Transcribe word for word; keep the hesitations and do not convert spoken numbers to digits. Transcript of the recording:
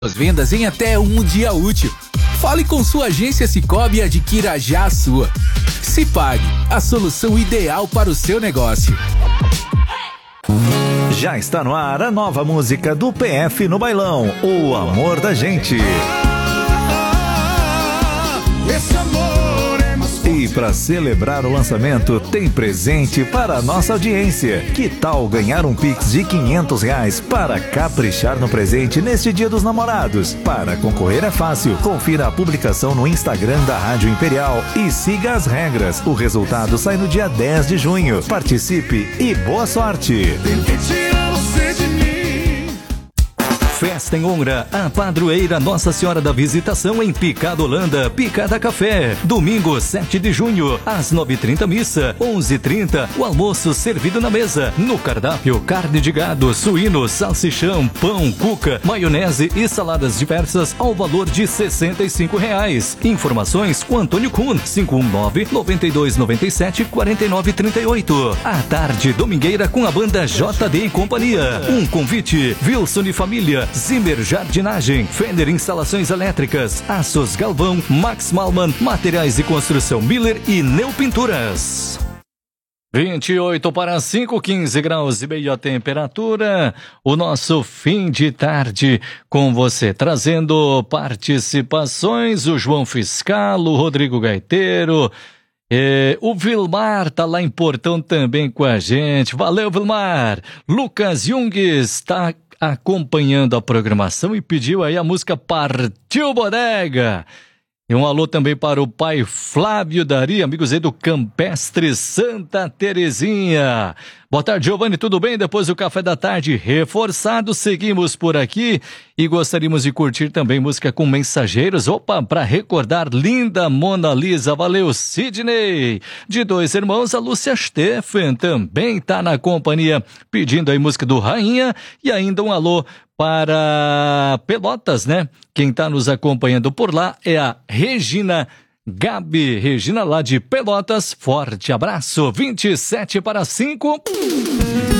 As vendas em até um dia útil. Fale com sua agência Sicoob e adquira já a sua. Sipag, a solução ideal para o seu negócio. Já está no ar a nova música do P F no bailão, O Amor da Gente. Esse amor é mais forte. E para celebrar o lançamento, tem presente para a nossa audiência. Que tal ganhar um Pix de quinhentos reais para caprichar no presente neste Dia dos Namorados? Para concorrer é fácil. Confira a publicação no Instagram da Rádio Imperial e siga as regras. O resultado sai no dia dez de junho. Participe e boa sorte! Tentei tirar você de mim. Festa em honra à padroeira Nossa Senhora da Visitação em Picada Holanda, Picada Café. Domingo, sete de junho, às nove e trinta missa, onze e trinta o almoço servido na mesa. No cardápio, carne de gado, suíno, salsichão, pão, cuca, maionese e saladas diversas ao valor de sessenta e cinco reais. Informações com Antônio Kuhn, cinco um nove, nove dois nove sete, quatro nove três oito. À tarde, domingueira com a banda J D e Companhia. Um convite, Wilson e Família, Zimmer Jardinagem, Fender Instalações Elétricas, Aços Galvão, Max Malman, Materiais de Construção Miller e Neo Pinturas. vinte e oito para cinco, quinze graus e meio a temperatura. O nosso fim de tarde com você, trazendo participações, o João Fiscal, o Rodrigo Gaiteiro, é, o Vilmar tá lá em Portão também com a gente. Valeu, Vilmar. Lucas Jung está acompanhando a programação e pediu aí a música Partiu Bodega. E um alô também para o pai Flávio Dari, amigos aí do Campestre Santa Terezinha. Boa tarde, Giovanni, tudo bem? Depois do café da tarde reforçado, seguimos por aqui e gostaríamos de curtir também música com Mensageiros. Opa, para recordar linda Mona Lisa, valeu, Sidney. De Dois Irmãos, a Lúcia Steffen também está na companhia, pedindo aí música do Rainha e ainda um alô para Pelotas, né? Quem está nos acompanhando por lá é a Regina Gabi. Regina lá de Pelotas, forte abraço, vinte e sete para cinco.